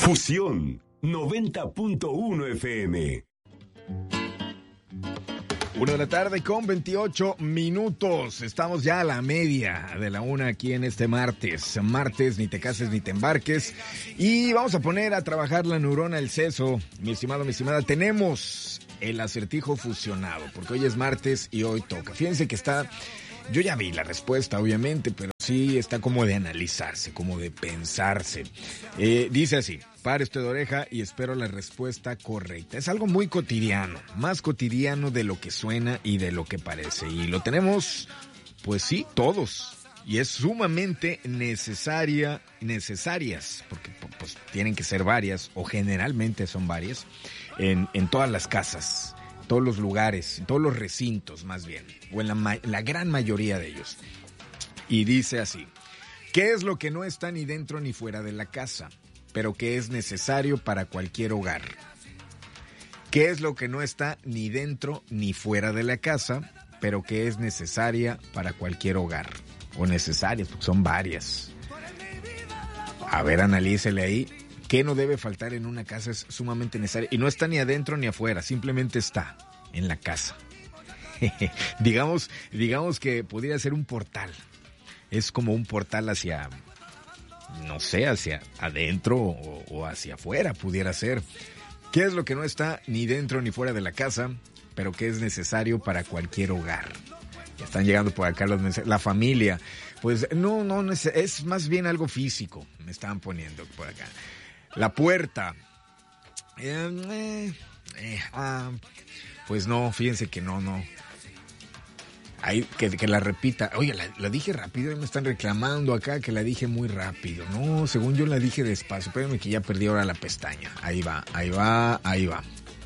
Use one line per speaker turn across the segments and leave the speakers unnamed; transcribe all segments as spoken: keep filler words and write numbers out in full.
Fusión noventa punto uno F M.
Una de la tarde con veintiocho minutos. Estamos ya a la media de la una aquí en este martes. Martes, ni te cases ni te embarques. Y vamos a poner a trabajar la neurona del seso. Mi estimado, mi estimada, tenemos el acertijo fusionado, porque hoy es martes y hoy toca. Fíjense que está... Yo ya vi la respuesta, obviamente, pero sí está como de analizarse, como de pensarse. Eh, dice así: pare usted de oreja y espero la respuesta correcta. Es algo muy cotidiano, más cotidiano de lo que suena y de lo que parece. Y lo tenemos, pues sí, todos. Y es sumamente necesaria, necesarias, porque pues tienen que ser varias, o generalmente son varias, en, en todas las casas. Todos los lugares, en todos los recintos más bien, o en la, ma- la gran mayoría de ellos. Y dice así: ¿qué es lo que no está ni dentro ni fuera de la casa, pero que es necesario para cualquier hogar? ¿Qué es lo que no está ni dentro ni fuera de la casa, pero que es necesaria para cualquier hogar? O necesarias, porque son varias. A ver, analícele ahí. ¿Qué no debe faltar en una casa? Es sumamente necesario. Y no está ni adentro ni afuera, simplemente está en la casa. digamos, digamos que podría ser un portal. Es como un portal hacia, no sé, hacia adentro o, o hacia afuera, pudiera ser. ¿Qué es lo que no está ni dentro ni fuera de la casa, pero que es necesario para cualquier hogar? Ya están llegando por acá los mensajes. La familia. Pues no, no, no es, es más bien algo físico. Me estaban poniendo por acá. La puerta. Eh, eh, eh, ah, pues no, fíjense que no, no. Ahí, que, que la repita. Oye, la, la dije rápido y me están reclamando acá que la dije muy rápido. No, según yo la dije despacio. Espérenme que ya perdí ahora la pestaña. Ahí va, ahí va, ahí va.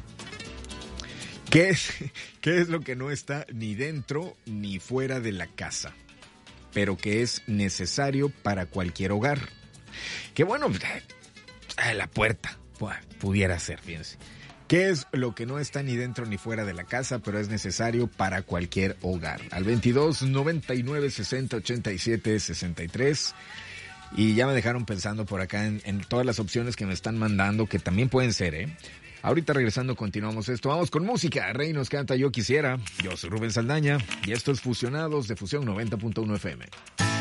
¿Qué es, qué es lo que no está ni dentro ni fuera de la casa, pero que es necesario para cualquier hogar? Que bueno... La puerta, pudiera ser, fíjense. ¿Qué es lo que no está ni dentro ni fuera de la casa, pero es necesario para cualquier hogar? Al veintidós, noventa y nueve, sesenta, ochenta y siete, sesenta y tres. Y ya me dejaron pensando por acá en, en todas las opciones que me están mandando, que también pueden ser, ¿eh? Ahorita regresando continuamos esto. Vamos con música. Rey nos canta Yo Quisiera. Yo soy Rubén Saldaña y esto es Fusionados de Fusión noventa punto uno F M.